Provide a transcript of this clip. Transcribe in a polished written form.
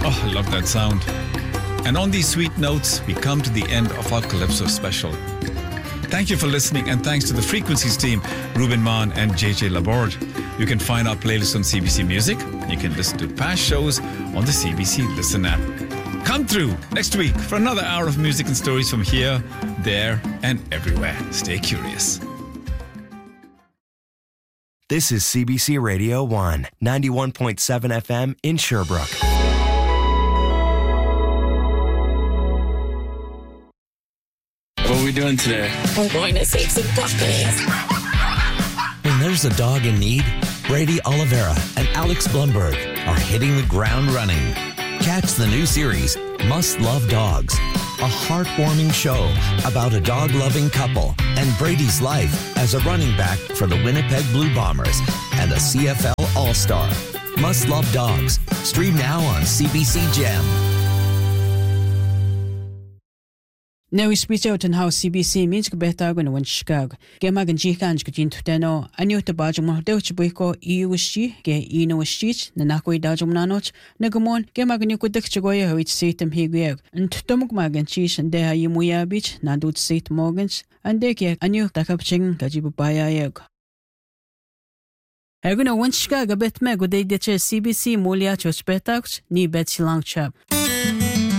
Oh, I love that sound. And on these sweet notes, we come to the end of our Calypso special. Thank you for listening, and thanks to the Frequencies team, Ruben Mann and JJ Laborde. You can find our playlist on CBC Music. You can listen to past shows on the CBC Listen app. Come through next week for another hour of music and stories from here, there, and everywhere. Stay curious. This is CBC Radio 1, 91.7 FM in Sherbrooke. What are we doing today? We're going to save some puppies. When there's a dog in need, Brady Oliveira and Alex Blumberg are hitting the ground running. Catch the new series, Must Love Dogs, a heartwarming show about a dog-loving couple and Brady's life as a running back for the Winnipeg Blue Bombers and a CFL All-Star. Must Love Dogs. Stream now on CBC Gem. Now we speak out on how CBC means to better when one Chicago. Gemagan Jikan Jin Tuteno, and you to Bajum Delchibuiko, EUSG, Gay Eno Stitch, Nanakoi Dajum Nanot, Nagamon, Gemagan you could Dexagoya, which seat them Higueg, and Tomukmagan Chish and Dea Yimuya Beach, Nandut Seat Morgans, and Deke, and you Takapching, Gajibubaya Egg. Erguna one Chicago bet me good day CBC Mulia Church Betax, ni Betsy Long Chap.